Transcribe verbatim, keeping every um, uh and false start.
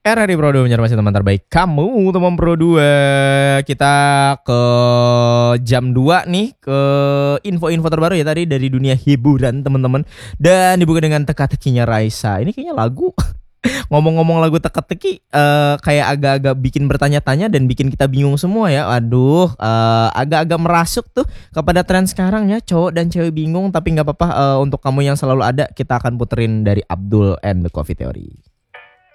R R I Pro dua menyermasi teman terbaik kamu, teman Pro dua. Kita ke jam dua nih, ke info-info terbaru ya tadi dari dunia hiburan teman-teman. Dan dibuka dengan teka-tekinya Raisa. Ini kayaknya lagu ngomong-ngomong lagu teka-teki uh, kayak agak-agak bikin bertanya-tanya dan bikin kita bingung semua ya. Aduh, uh, agak-agak merasuk tuh kepada tren sekarang ya, cowok dan cewek bingung. Tapi nggak apa-apa, uh, untuk kamu yang selalu ada, kita akan puterin dari Abdul and the Coffee Theory.